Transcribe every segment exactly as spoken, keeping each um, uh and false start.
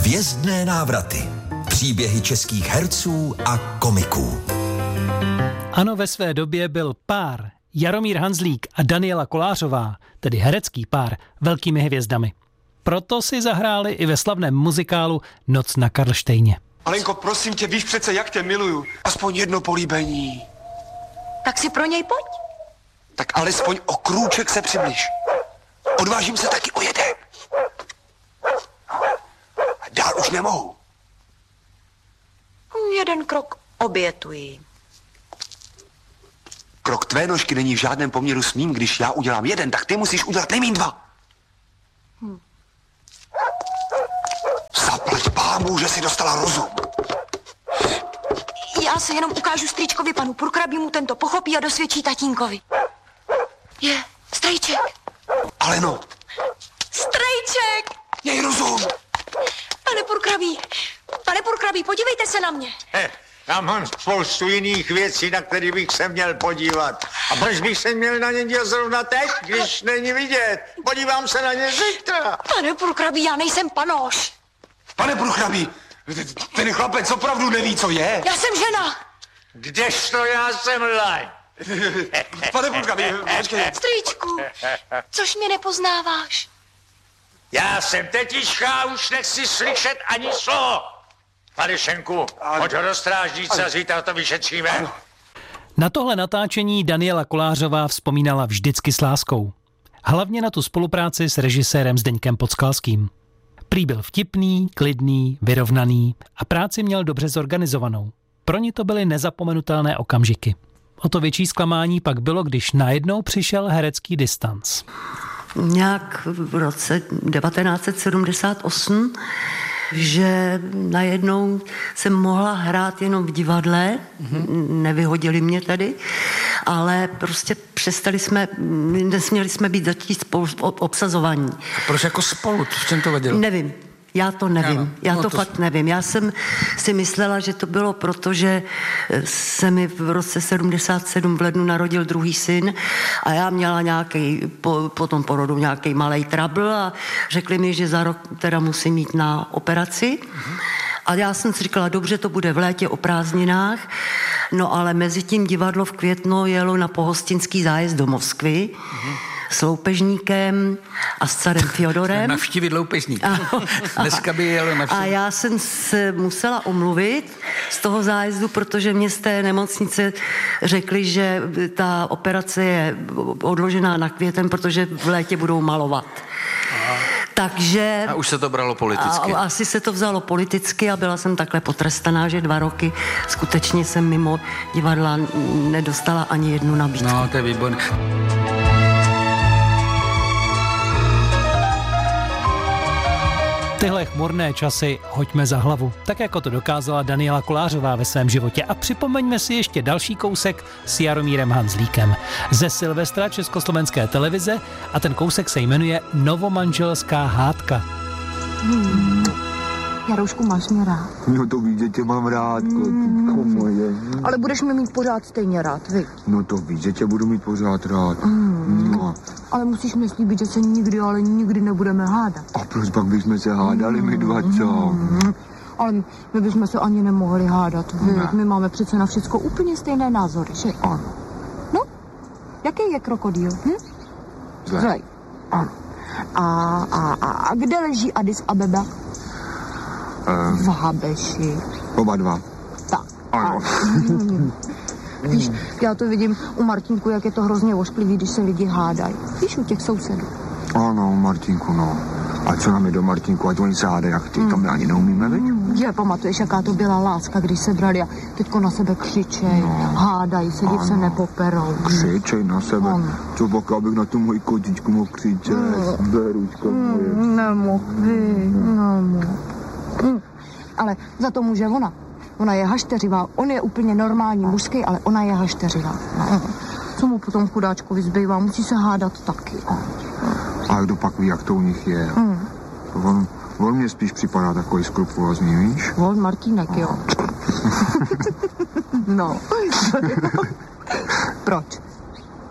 Hvězdné návraty. Příběhy českých herců a komiků. Ano, ve své době byl pár Jaromír Hanzlík a Daniela Kolářová, tedy herecký pár, velkými hvězdami. Proto si zahráli i ve slavném muzikálu Noc na Karlštejně. Alenko, prosím tě, víš přece, jak tě miluju. Aspoň jedno políbení. Tak si pro něj pojď. Tak alespoň o krůček se přibliž. Odvážím se taky o jeden. Dál už nemohu. Jeden krok obětuji. Krok tvé nožky není v žádném poměru s mým. Když já udělám jeden, tak ty musíš udělat nejmín dva. Hm. Zaplať pámu, že jsi dostala rozum. Já se jenom ukážu strýčkovi panu Purkrabímu, tento pochopí a dosvědčí tatínkovi. Je, strejček. Aleno. Strejček! Měj rozum. Pane Purkrabí, pane Purkrabí, podívejte se na mě. He, já mám spoustu jiných věcí, na které bych se měl podívat. A proč bych se měl na ně dělat zrovna teď, když není vidět? Podívám se na ně zítra. Pane Purkrabí, já nejsem panoš. Pane Purkrabí, ten chlapec opravdu neví, co je. Já jsem žena. Kdežto já jsem laj. Pane Purkrabí, počkej. Strýčku, což mě nepoznáváš. Já jsem tetička, už nechci slyšet ani slovo. Pane Šenku, pojď ho do strážnice a zítra to vyšetříme. Na tohle natáčení Daniela Kolářová vzpomínala vždycky s láskou. Hlavně na tu spolupráci s režisérem Zdeňkem Podskalským. Prý byl vtipný, klidný, vyrovnaný a práci měl dobře zorganizovanou. Pro ní to byly nezapomenutelné okamžiky. O to větší zklamání pak bylo, když najednou přišel herecký distanc. Nějak v roce devatenáct set sedmdesát osm, že najednou jsem mohla hrát jenom v divadle, mm-hmm. nevyhodili mě tady, ale prostě přestali jsme, nesměli jsme být začít spolu obsazování. A proč jako spolu? V čem to vadilo? Nevím. Já to nevím. Ano. Já no to, to fakt nevím. Já jsem si myslela, že to bylo proto, že se mi v roce sedmdesát sedm v lednu narodil druhý syn a já měla nějaký, po, po tom porodu nějaký malej trouble a řekli mi, že za rok teda musím jít na operaci. Mhm. A já jsem si říkala, dobře, to bude v létě o prázdninách, no ale mezi tím divadlo v Květno jelo na pohostinský zájezd do Moskvy, mhm. s loupežníkem a s carem Fjodorem. Navštívit loupežníka. Dneska by jelo navštívit. A já jsem se musela omluvit z toho zájezdu, protože mě z té nemocnice řekli, že ta operace je odložená na květen, protože v létě budou malovat. Aha. Takže... A už se to bralo politicky. A, asi se to vzalo politicky a byla jsem takhle potrestaná, že dva roky skutečně jsem mimo divadla nedostala ani jednu nabídku. No, to je výborné. Tyhle chmurné časy hoďme za hlavu, tak jako to dokázala Daniela Kolářová ve svém životě. A připomeňme si ještě další kousek s Jaromírem Hanzlíkem ze Silvestra Československé televize a ten kousek se jmenuje Novomanželská hádka. Hmm. Jaroušku, máš mě rád? No to víš, že tě mám rád, kotítko moje. Ale budeš mě mít pořád stejně rád, vy? No to víš, že tě budu mít pořád rád. Mm. No. Ale musíš mi slíbit, že se nikdy, ale nikdy nebudeme hádat. A proč pak bychom se hádali, my dva, co? Mm. Ale my bychom se ani nemohli hádat, vy? Ne. My máme přece na všecko úplně stejné názory, že? Ano. No, jaký je krokodýl, hm? Zlej. Zlej. Ano. A, a, a, a kde leží Addis Abeba? Um, v Habeši. Oba dva. Tak. Ano. Víš, já to vidím u Martinku, jak je to hrozně ošklivý, když se lidi hádají. Víš, u těch sousedů. Ano, Martinku, no. A co nám je do Martinku, ať oni se hádají, jak ty, to my ani neumíme, veď? Je, pamatuješ, jaká to byla láska, když se brali a teďko na sebe křičej, no. Hádají se, div se nepoperou. Křičej na sebe. Ano. Co pak, abych na tu moji kotičku mohl křičet? No. Beručko moje. Mm, nemohl, vy, nemohl. Mm. Ale za to může ona. Ona je hašteřivá. On je úplně normální mužský, ale ona je hašteřivá. No. Co mu potom chudáčkovi zbývá? Musí se hádat taky. A kdo pak ví, jak to u nich je? Hmm. On, on mě spíš připadá takový skrupulózní, víš? On Martínek, jo. No. Proč?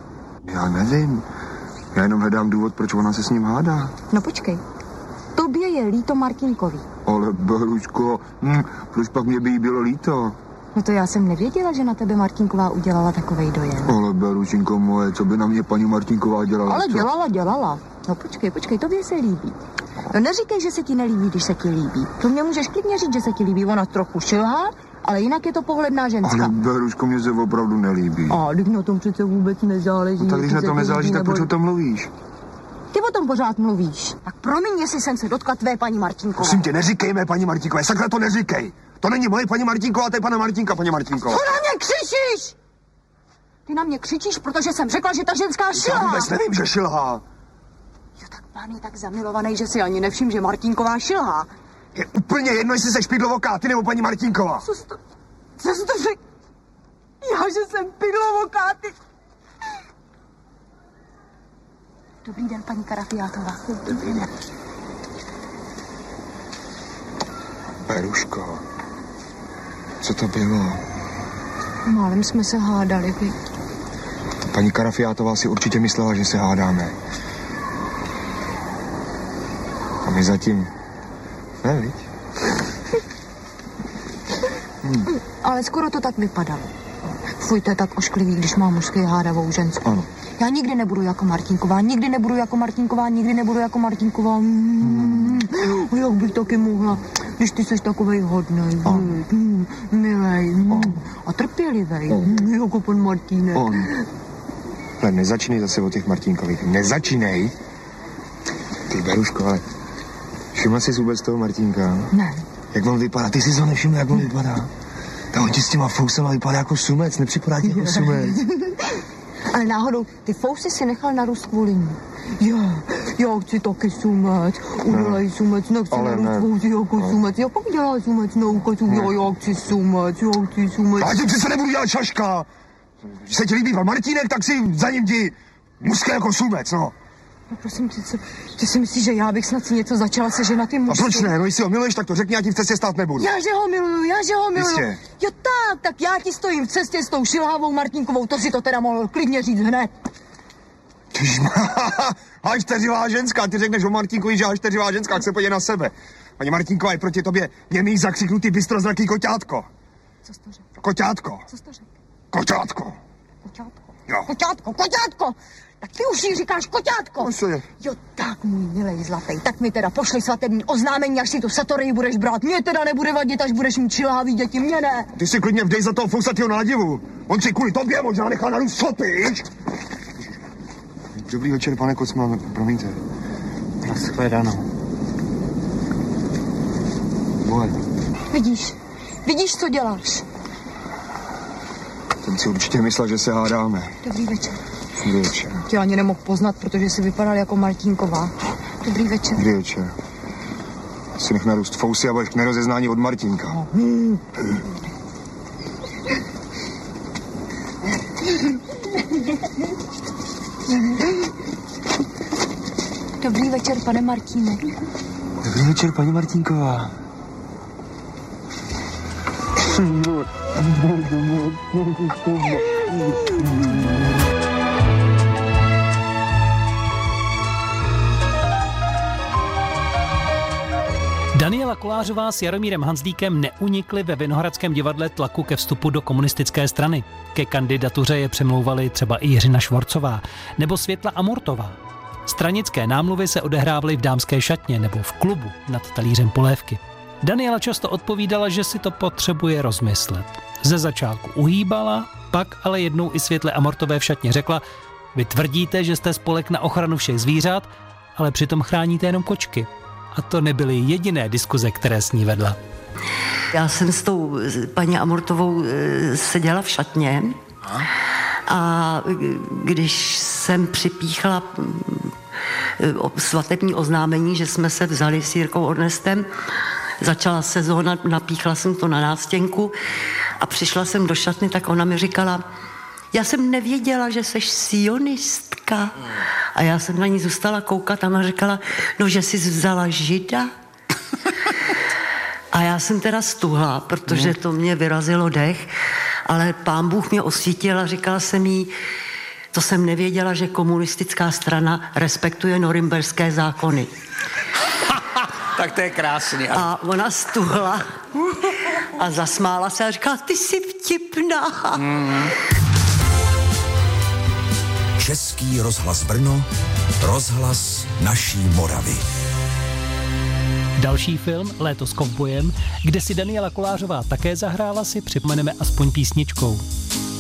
Já nevím. Já jenom hledám důvod, proč ona se s ním hádá. No počkej. Tobě je líto Martinkovi. Ale Beruško, hm, proč pak mě by jí bylo líto? No to já jsem nevěděla, že na tebe Martinková udělala takovej dojem. Ale Berušinko moje, co by na mě paní Martinková dělala? Ale co? dělala, dělala. No počkej, počkej, tobě se líbí. No neříkej, že se ti nelíbí, když se ti líbí. To mě můžeš klidně říct, že se ti líbí. Ona trochu šilhá, ale jinak je to pohledná ženská. Ale Beruško, mě se opravdu nelíbí. A když na tom přece vůbec nezáleží. No, tak když na tom nezáleží, tak proč o tom mluvíš? Ty o tom pořád mluvíš. Tak promiň, jestli jsem se dotkla tvé paní Martinkové. Prosím tě, neříkej mé paní Martinkové, sakra to neříkej. To není moje paní Martinková, to je pana Martinka, paní Martinková. Co na mě křičíš? Ty na mě křičíš, protože jsem řekla, že ta ženská šilhá. Já vůbec nevím, že šilhá. Jo, tak pán je tak zamilovaný, že si ani nevšim, že Martinková šilhá. Je úplně jedno, jestli seš pidlovoká, ty nebo paní Martinková. Co jsi to, co jsi to řekl? Já, že jsem pidlovoká, ty... Dobrý den, paní Karafiátová. Dobrý den. Beruško, co to bylo? Málem jsme se hádali, vy. Paní Karafiátová si určitě myslela, že se hádáme. A my zatím... Ne, viď? Hmm. Ale skoro to tak vypadalo. Fuj, to je tak ošklivý, když má mužský hádavou ženskou. Ano. Já nikdy nebudu jako Martinková, nikdy nebudu jako Martinková, nikdy nebudu jako Martinková. Mm. Mm. Jak bych taky mohla, když ty jsi takovej hodnej, mm. milej mm. a trpělivej, mm. jako pan Martínek. On. Ale nezačínej zase o těch Martinkových, nezačínej. Ty Beruško, ale všimla jsi vůbec toho Martínka? Ne. Jak on vypadá? Ty jsi ho nevšiml, jak on vypadá? Ta on ti s těma fousama vypadá jako sumec, nepřipadá ti jako sumec. Ale náhodou, ty fousy si nechal narůst kvůli ní. Já, já chci taky sumec, udělej sumec, nechci narůst fousy jako no. sumec. Já pak dělá sumec na ukazu, já, já chci sumec, já chci sumec. Já ti přece nebudu dělat šaška. Když se ti líbí pan Martínek, tak si za ním ti mužské jako sumec, no. No prosím tě, co, ty si myslíš, že já bych snad si něco začala seženat ty mužky? A proč ne? No jestli ho miluješ, tak to řekni, já ti v cestě stát nebudu. Já, že ho miluju, já, že ho miluju. Jistě. Jo tak, tak já ti stojím v cestě s tou šilhavou Martinkovou, to si to teda mohl klidně říct hned. Tyžma, hašteřivá ženská, ty řekneš o Martinkovi, že hašteřivá ženská, jak se podívej na sebe. Paní Martinková je proti tobě němý zakřiknutý bystrozraký koťátko. Co jsi to řekl? Koťátko. Co jsi to řekl? Koťátko. Koťátko. Jo. Koťátko, koťátko. Tak ty už jí říkáš koťátko. No, jo, tak můj milej zlatý, tak mi teda pošli svatební oznámení, až si tu satorii budeš brát. Mě teda nebude vadit, až budeš mít šilhavý děti, mě ne. Ty si klidně vdej za toho fousatýho nádivu. On si kvůli tobě možná nechal narůst šlopy. Dobrý večer, pane Kocman, promiňte. Nashledanou. Vole. Vidíš, vidíš, co děláš. Ten si určitě myslel, že se hádáme. Dobrý večer. Dobrý večer. Tě ani nemohl poznat, protože jsi vypadal jako Martinková. Dobrý večer. Dobrý večer. Si nech narůst fousy a budeš k nerozeznání od Martinka. No. Hmm. Dobrý večer, pane Martíne. Dobrý večer, paní Martinková. Daniela Kolářová s Jaromírem Hanzlíkem neunikli ve Vinohradském divadle tlaku ke vstupu do komunistické strany. Ke kandidatuře je přemlouvali třeba i Jiřina Švorcová nebo Světla Amortová. Stranické námluvy se odehrávaly v dámské šatně nebo v klubu nad talířem polévky. Daniela často odpovídala, že si to potřebuje rozmyslet. Ze začátku uhýbala, pak ale jednou i Světle Amortové v šatně řekla: vy tvrdíte, že jste spolek na ochranu všech zvířat, ale přitom chráníte jenom kočky. A to nebyly jediné diskuze, které s ní vedla. Já jsem s tou paní Amortovou seděla v šatně a když jsem připíchla svatební oznámení, že jsme se vzali s Jirkou Ornestem, začala sezóna, napíchla jsem to na nástěnku a přišla jsem do šatny, tak ona mi říkala: já jsem nevěděla, že seš sionistka. A já jsem na ní zůstala koukat a ona říkala: no, že jsi vzala žida. A já jsem teda stuhla, protože to mě vyrazilo dech, ale pán Bůh mě osvítil a říkala jsem jí: to jsem nevěděla, že komunistická strana respektuje norimberské zákony. Tak to je krásný. A ona stuhla a zasmála se a říkala, ty jsi vtipná. Mm. Český rozhlas Brno, rozhlas naší Moravy. Další film, Léto s kovbojem, kde si Daniela Kolářová také zahrála, si připomeneme aspoň písničkou.